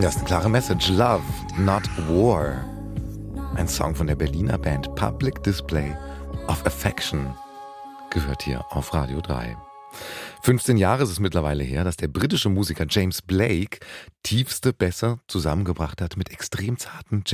Das ist eine klare Message. Love, not war. Ein Song von der Berliner Band Public Display of Affection gehört hier auf Radio 3. 15 Jahre ist es mittlerweile her, dass der britische Musiker James Blake tiefste Bässe zusammengebracht hat mit extrem zarten